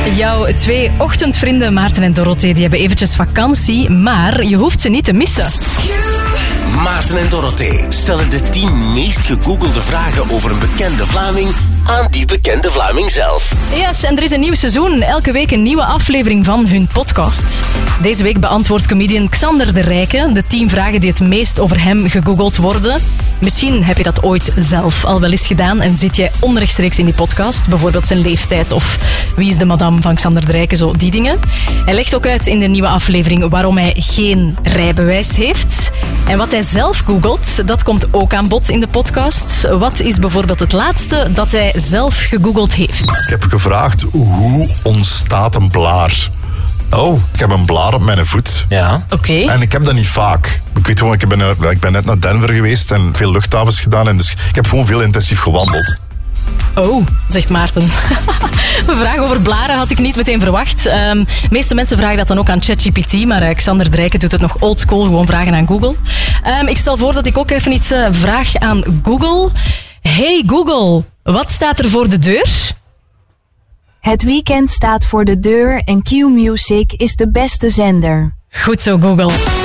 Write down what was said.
Jouw 2 ochtendvrienden Maarten en Dorothee die hebben eventjes vakantie, maar je hoeft ze niet te missen. Maarten en Dorothee stellen de 10 meest gegoogelde vragen over een bekende Vlaming aan die bekende Vlaming zelf. Yes, en er is een nieuw seizoen. Elke week een nieuwe aflevering van hun podcast. Deze week beantwoordt comedian Xander de Rijke de 10 vragen die het meest over hem gegoogeld worden. Misschien heb je dat ooit zelf al wel eens gedaan en zit je onrechtstreeks in die podcast. Bijvoorbeeld zijn leeftijd of wie is de madame van Xander de Rijke, zo die dingen. Hij legt ook uit in de nieuwe aflevering waarom hij geen rijbewijs heeft. En wat hij zelf googelt, dat komt ook aan bod in de podcast. Wat is bijvoorbeeld het laatste dat hij zelf gegoogeld heeft? Ik heb gevraagd, hoe ontstaat een blaar? Oh. Ik heb een blaar op mijn voet. Ja. Oké. En ik heb dat niet vaak. Ik weet gewoon, ik ben net naar Denver geweest en veel luchthavens gedaan. En dus ik heb gewoon veel intensief gewandeld. Oh, zegt Maarten. Een vraag over blaren had ik niet meteen verwacht. De meeste mensen vragen dat dan ook aan ChatGPT, maar Xander de Rijke doet het nog oldschool, gewoon vragen aan Google. Ik stel voor dat ik ook even iets vraag aan Google. Hey Google, wat staat er voor de deur? Het weekend staat voor de deur en Q-Music is de beste zender. Goed zo, Google.